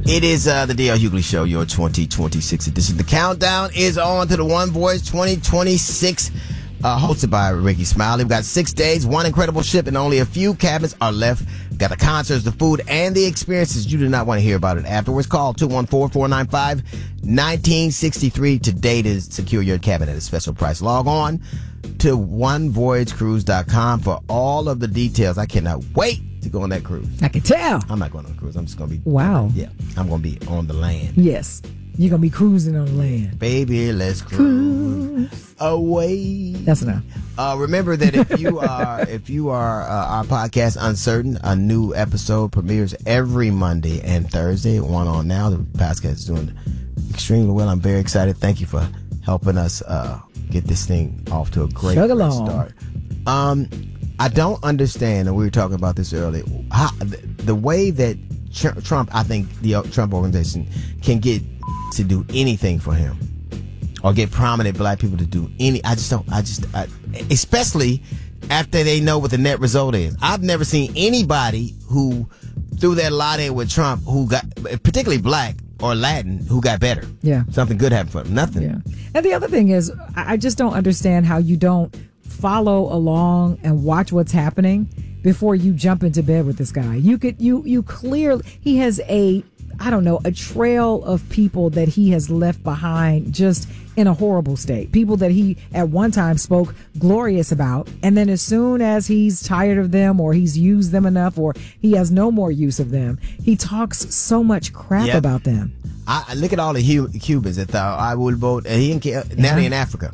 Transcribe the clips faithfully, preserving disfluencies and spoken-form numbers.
It is uh, the D L Hughley Show, your twenty twenty-six edition. The countdown is on to the One Voice twenty twenty-six, uh, hosted by Ricky Smiley. We've got six days, one incredible ship, and only a few cabins are left. We've got the concerts, the food, and the experiences. You do not want to hear about it afterwards. Call two one four, four nine five, one nine six three today to secure your cabin at a special price. Log on to one voyage cruise dot com for all of the details. I cannot wait to go on that cruise. I can tell. I'm not going on a cruise. I'm just going to be. Wow. Yeah, I'm going to be on the land. Yes. You're going to be cruising on the land. Baby, let's cruise, cruise. away. That's enough. Uh, remember that if you are if you are uh, our podcast Uncertain, a new episode premieres every Monday and Thursday. One on now. The podcast is doing extremely well. I'm very excited. Thank you for helping us uh, get this thing off to a great, great start. Um, I don't understand, and we were talking about this earlier, how, the, the way that Trump, I think the Trump organization can get to do anything for him, or get prominent black people to do any. I just don't. I just, I, especially after they know what the net result is. I've never seen anybody who threw their lot in with Trump who got, particularly black or Latin, who got better. Yeah, something good happened for them. Nothing. Yeah, and the other thing is, I just don't understand how you don't follow along and watch what's happening before you jump into bed with this guy. You could, you, you clearly, he has a, I don't know, a trail of people that he has left behind just in a horrible state. People that he at one time spoke glorious about. And then as soon as he's tired of them, or he's used them enough, or he has no more use of them, he talks so much crap yep. about them. I look at all the Hu- Cubans that thought I will vote. And he didn't care. Now they're in Africa.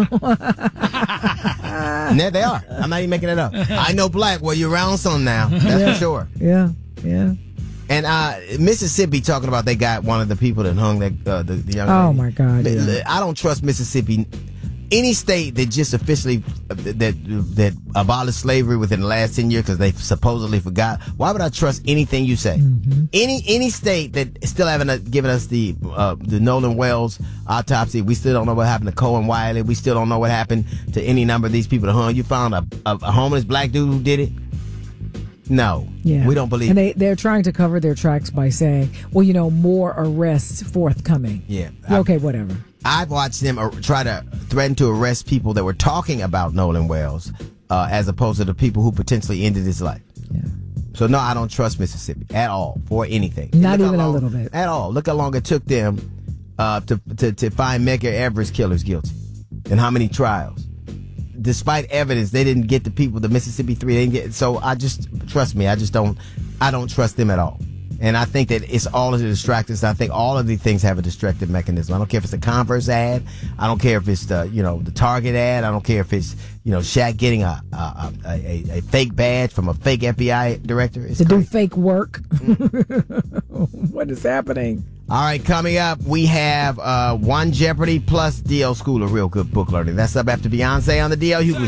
Now they are. I'm not even making it up. I know black. Well, you're around some now. That's yeah. for sure. Yeah, yeah. And uh, Mississippi talking about they got one of the people that hung that uh, the, the young Oh lady. my God! Yeah. I don't trust Mississippi. Any state that just officially that that abolished slavery within the last ten years because they supposedly forgot. Why would I trust anything you say? Mm-hmm. Any any state that still haven't given us the uh, the Nolan Wells autopsy. We still don't know what happened to Cohen Wiley. We still don't know what happened to any number of these people that hung. You found a, a, a homeless black dude who did it. No, yeah. we don't believe and it. they, they're trying to cover their tracks by saying, well, you know, more arrests forthcoming. Yeah. Okay, whatever. I've watched them try to threaten to arrest people that were talking about Nolan Wells uh, as opposed to the people who potentially ended his life. Yeah. So, no, I don't trust Mississippi at all for anything. Not Look even long, a little bit. At all. Look how long it took them uh, to, to, to find Medgar Evers killers guilty and how many trials. Despite evidence, they didn't get the people, the Mississippi Three. They didn't get. So I just trust me. I just don't. I don't trust them at all. And I think that it's all of the distractors. I think all of these things have a distractive mechanism. I don't care if it's a Converse ad. I don't care if it's the you know the Target ad. I don't care if it's you know Shaq getting a a, a, a fake badge from a fake F B I director. It's to crazy. do fake work. Mm. What is happening? All right, coming up, we have uh, One Jeopardy plus D L School of Real Good Book Learning. That's up after Beyonce on the D L Hughley